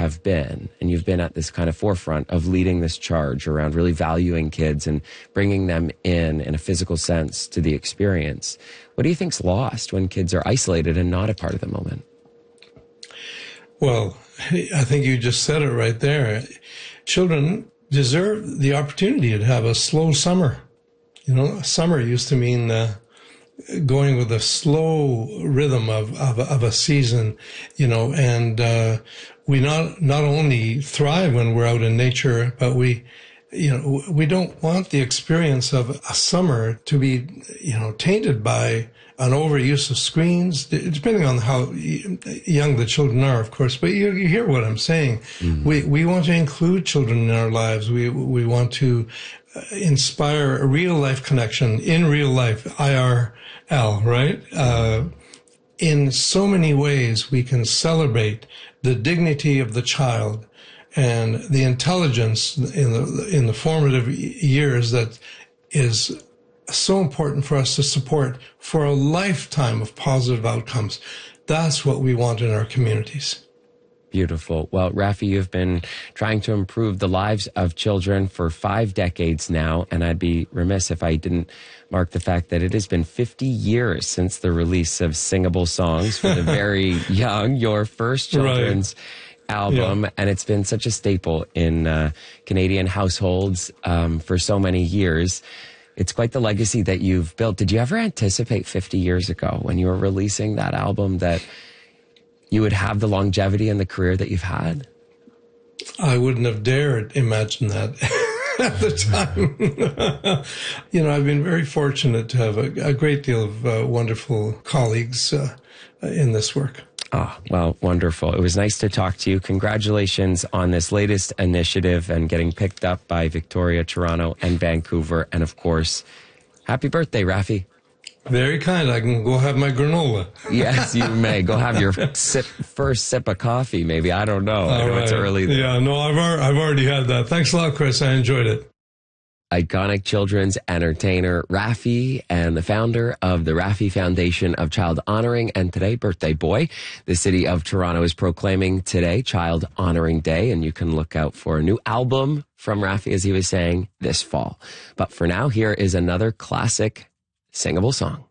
have been, and you've been at this kind of forefront of leading this charge around really valuing kids and bringing them in a physical sense to the experience. What do you think's lost when kids are isolated and not a part of the moment? Well, I think you just said it right there. Children deserve the opportunity to have a slow summer. You know, summer used to mean going with a slow rhythm of a season, you know, and we not only thrive when we're out in nature, but we don't want the experience of a summer to be, tainted by an overuse of screens, depending on how young the children are, of course. But you hear what I'm saying. Mm-hmm. We want to include children in our lives. We want to inspire a real life connection in real life, IRL, right? In so many ways, we can celebrate the dignity of the child and the intelligence in the formative years that is so important for us to support for a lifetime of positive outcomes. That's what we want in our communities. Beautiful. Well, Rafi, you've been trying to improve the lives of children for 5 decades now, and I'd be remiss if I didn't mark the fact that it has been 50 years since the release of Singable Songs for the very young, your first children's album, and it's been such a staple in Canadian households for so many years. It's quite the legacy that you've built. Did you ever anticipate 50 years ago when you were releasing that album that you would have the longevity and the career that you've had? I wouldn't have dared imagine that at the time. I've been very fortunate to have a great deal of wonderful colleagues in this work. Oh, well, wonderful. It was nice to talk to you. Congratulations on this latest initiative and getting picked up by Victoria, Toronto, and Vancouver. And of course, happy birthday, Rafi. Very kind. I can go have my granola. Yes, you may. Go have your first sip of coffee, maybe. I don't know. I know it's early there. Yeah, no, I've already had that. Thanks a lot, Chris. I enjoyed it. Iconic children's entertainer Rafi and the founder of the Rafi Foundation of Child Honoring and today Birthday Boy. The city of Toronto is proclaiming today Child Honoring Day, and you can look out for a new album from Rafi, as he was saying, this fall. But for now, here is another classic singable song.